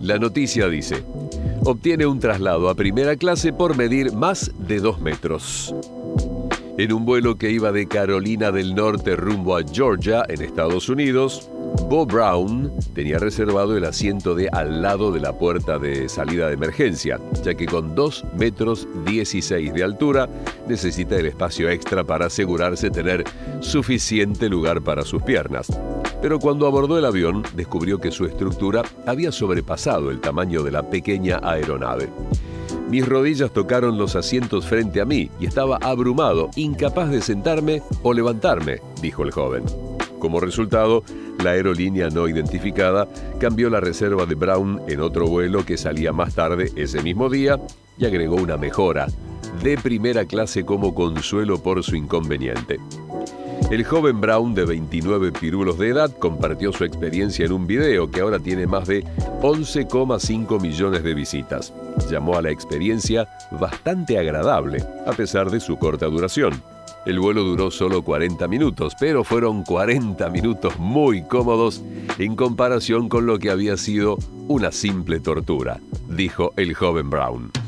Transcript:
La noticia dice: obtiene un traslado a primera clase por medir más de 2 metros. En un vuelo que iba de Carolina del Norte rumbo a Georgia, en Estados Unidos, Bo Brown tenía reservado el asiento de al lado de la puerta de salida de emergencia, ya que con 2 metros 16 de altura necesita el espacio extra para asegurarse tener suficiente lugar para sus piernas. Pero cuando abordó el avión, descubrió que su estructura había sobrepasado el tamaño de la pequeña aeronave. Mis rodillas tocaron los asientos frente a mí y estaba abrumado, incapaz de sentarme o levantarme, dijo el joven. Como resultado, la aerolínea no identificada cambió la reserva de Brown en otro vuelo que salía más tarde ese mismo día y agregó una mejora de primera clase como consuelo por su inconveniente. El joven Brown, de 29 pirulos de edad, compartió su experiencia en un video que ahora tiene más de 11,5 millones de visitas. Llamó a la experiencia bastante agradable, a pesar de su corta duración. El vuelo duró solo 40 minutos, pero fueron 40 minutos muy cómodos en comparación con lo que había sido una simple tortura, dijo el joven Brown.